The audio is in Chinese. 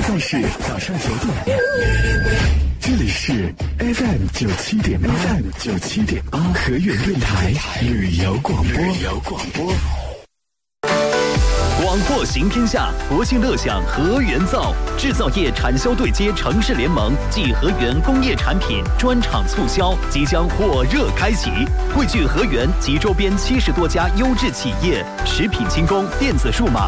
造市早上9点，这里是 FM 97.8和源电台旅游广播。 广拓行天下，国庆乐享和源造制造业产销对接城市联盟暨和源工业产品专场促销即将火热开启，汇聚和源及周边70多家优质企业，食品轻工、电子数码、